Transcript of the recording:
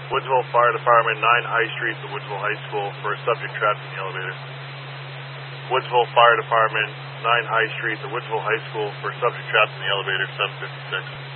Woodsville Fire Department, 9 High Street to Woodsville High School for a subject trapped in the elevator. Woodsville Fire Department, 9 High Street to Woodsville High School for a subject trapped in the elevator, 756.